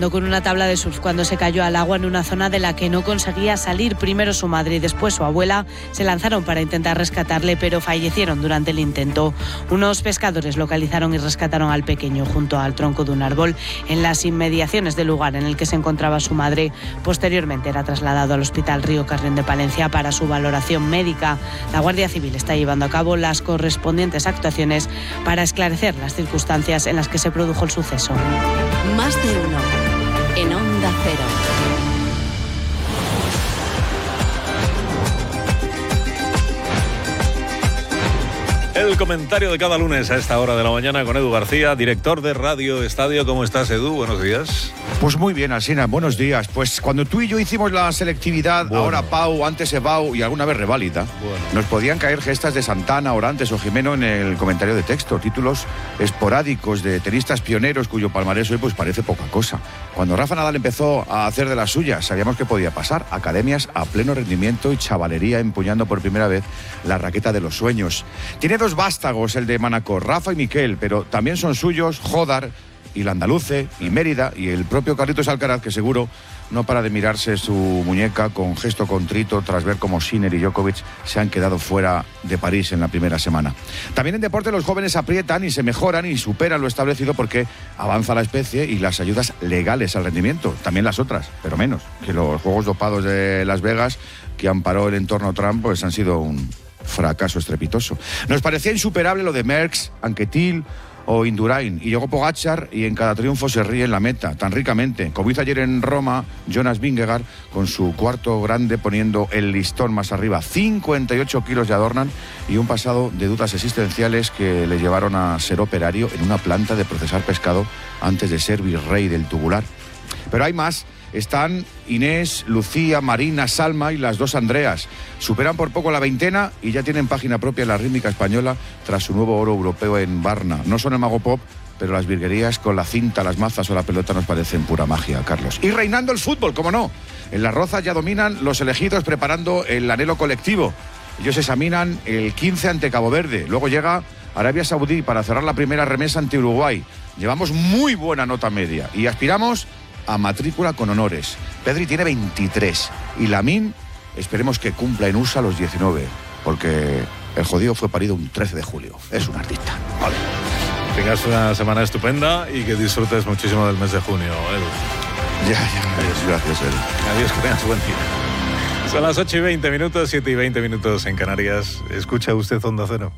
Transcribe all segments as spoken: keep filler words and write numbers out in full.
jugando con una tabla de surf cuando se cayó al agua en una zona de la que no conseguía salir. Primero su madre y después su abuela se lanzaron para intentar rescatarle, pero fallecieron durante el intento. Unos pescadores localizaron y rescataron al pequeño junto al tronco de un árbol en las inmediaciones del lugar en el que se encontraba su madre. Posteriormente era trasladado al Hospital Río Carrión de Palencia para su valoración médica. La Guardia Civil está llevando a cabo las correspondientes actuaciones para esclarecer las circunstancias en las que se produjo el suceso. Más de uno en Onda Cero. El comentario de cada lunes a esta hora de la mañana con Edu García, director de Radio Estadio. ¿Cómo estás, Edu? Buenos días. Pues muy bien, Alsina, buenos días. Pues cuando tú y yo hicimos la selectividad, bueno. ahora Pau, antes Ebau y alguna vez Reválida, bueno. nos podían caer gestas de Santana, Orantes o Jimeno en el comentario de texto, títulos esporádicos de tenistas pioneros cuyo palmarés hoy pues parece poca cosa. Cuando Rafa Nadal empezó a hacer de las suyas, sabíamos que podía pasar. Academias a pleno rendimiento y chavalería empuñando por primera vez la raqueta de los sueños. Tiene dos vástagos el de Manacor, Rafa y Miquel, pero también son suyos Jodar y Landaluce y Mérida y el propio Carlitos Alcaraz, que seguro no para de mirarse su muñeca con gesto contrito tras ver cómo Sinner y Djokovic se han quedado fuera de París en la primera semana. También en deporte los jóvenes aprietan y se mejoran y superan lo establecido porque avanza la especie y las ayudas legales al rendimiento, también las otras, pero menos, que los juegos dopados de Las Vegas que amparó el entorno Trump pues han sido un fracaso estrepitoso. Nos parecía insuperable lo de Merckx, Anquetil o Indurain, y llegó Pogačar y en cada triunfo se ríe en la meta, tan ricamente. Como hizo ayer en Roma Jonas Vingegaard con su cuarto grande poniendo el listón más arriba. cincuenta y ocho kilos de adornan y un pasado de dudas existenciales que le llevaron a ser operario en una planta de procesar pescado antes de ser virrey del tubular. Pero hay más. Están Inés, Lucía, Marina, Salma y las dos Andreas. Superan por poco la veintena y ya tienen página propia en la rítmica española tras su nuevo oro europeo en Varna. No son el mago pop, pero las virguerías con la cinta, las mazas o la pelota nos parecen pura magia, Carlos. Y reinando el fútbol, ¿cómo no? En las Rozas ya dominan los elegidos preparando el anhelo colectivo. Ellos examinan el quince ante Cabo Verde. Luego llega Arabia Saudí para cerrar la primera remesa ante Uruguay. Llevamos muy buena nota media y aspiramos a matrícula con honores. Pedri tiene veintitrés y Lamine esperemos que cumpla en U S A los diecinueve, porque el jodido fue parido un trece de julio. Es un artista. Vale. Tengas una semana estupenda y que disfrutes muchísimo del mes de junio, Edu. Ya, ya, adiós, gracias, Edu. Adiós, que tengas buen día. Son las ocho y veinte minutos, siete y veinte minutos en Canarias. ¿Escucha usted Onda Cero?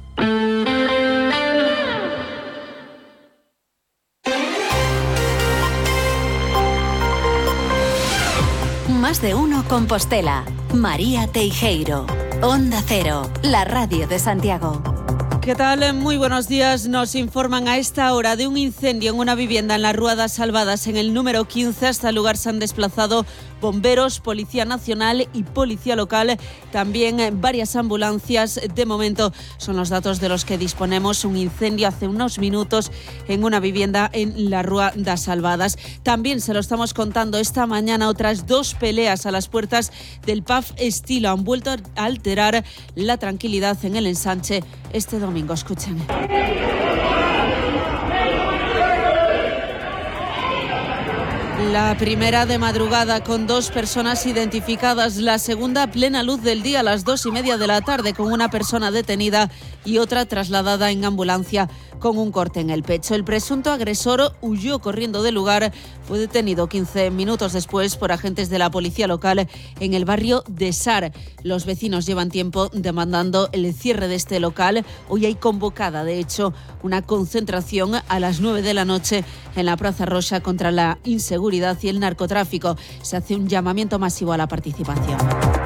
Más de uno Compostela. María Teijeiro. Onda Cero, la radio de Santiago. ¿Qué tal? Muy buenos días. Nos informan a esta hora de un incendio en una vivienda en la Rúa das Salvadas, en el número quince. Hasta el lugar se han desplazado bomberos, Policía Nacional y Policía Local. También varias ambulancias. De momento son los datos de los que disponemos. Un incendio hace unos minutos en una vivienda en la Rúa das Salvadas. También se lo estamos contando esta mañana. Otras dos peleas a las puertas del P A F Estilo han vuelto a alterar la tranquilidad en el ensanche este domingo. Escuchen. La primera de madrugada con dos personas identificadas, la segunda a plena luz del día a las dos y media de la tarde con una persona detenida y otra trasladada en ambulancia con un corte en el pecho. El presunto agresor huyó corriendo del lugar, fue detenido quince minutos después por agentes de la policía local en el barrio de Sar. Los vecinos llevan tiempo demandando el cierre de este local. Hoy hay convocada, de hecho, una concentración a las nueve de la noche en la Plaza Roxa contra la inseguridad y el narcotráfico. Se hace un llamamiento masivo a la participación.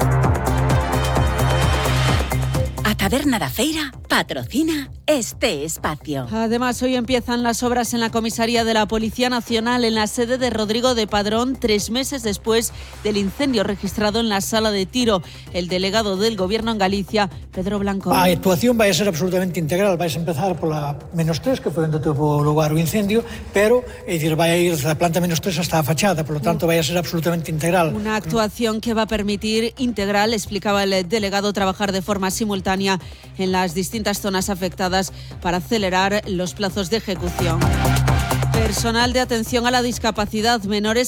A Taberna da Feira patrocina este espacio. Además, hoy empiezan las obras en la comisaría de la Policía Nacional en la sede de Rodrigo de Padrón, tres meses después del incendio registrado en la sala de tiro. El delegado del Gobierno en Galicia, Pedro Blanco. A actuación vai a ser absolutamente integral. Vais a empezar pola menos tres, que foi onde tuvo lugar o incendio, pero é dicir, vai a ir da planta menos tres hasta a fachada, por lo tanto vai a ser absolutamente integral. Una actuación que va a permitir integral, explicaba el delegado, trabajar de forma simultánea en las distintas zonas afectadas para acelerar los plazos de ejecución. Personal de atención a la discapacidad, menores